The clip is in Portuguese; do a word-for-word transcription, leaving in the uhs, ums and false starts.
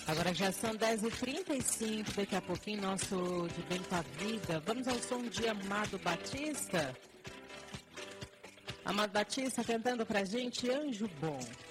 Agora já são dez e trinta e cinco, daqui a pouquinho, nosso De Bem com a Vida. Vamos ao som de Amado Batista? Amado Batista cantando pra gente Anjo Bom.